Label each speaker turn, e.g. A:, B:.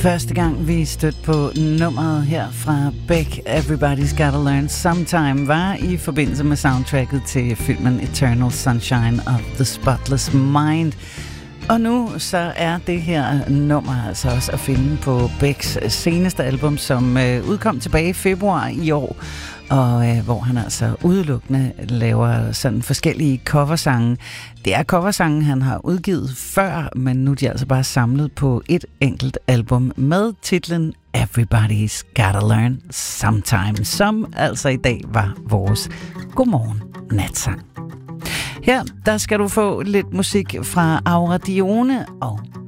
A: Første gang vi stødte på nummeret her fra Beck, Everybody's Gotta Learn Sometime, var i forbindelse med soundtracket til filmen Eternal Sunshine of the Spotless Mind. Og nu så er det her nummer altså også at finde på Becks seneste album, som udkom tilbage i februar i år, og hvor han altså udelukkende laver sådan forskellige coversange. Det er coversange, han har udgivet før, men nu er de altså bare samlet på et enkelt album med titlen Everybody's Gotta Learn Sometime, som altså i dag var vores godmorgen natsang. Her, der skal du få lidt musik fra Aura Dione og